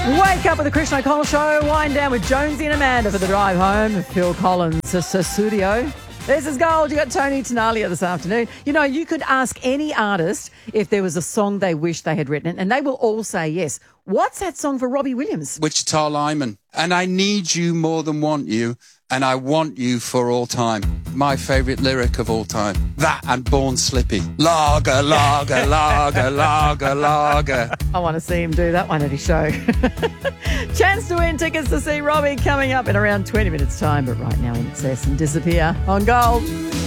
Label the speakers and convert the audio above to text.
Speaker 1: Wake up with the Christian O'Connell Show. Wind down with Jonesy and Amanda for the drive home. Phil Collins to Sussudio. This is Gold. You got Tony Tenalia this afternoon. You know, you could ask any artist if there was a song they wish they had written, and they will all say yes. What's that song for Robbie Williams?
Speaker 2: Wichita Lineman. And I need you more than want you, and I want you for all time. My favourite lyric of all time. That and Born Slippy. Lager, lager, lager, lager, lager.
Speaker 1: I want to see him do that one at his show. Chance to win tickets to see Robbie coming up in around 20 minutes' time. But right now, In Excess and Disappear on Gold.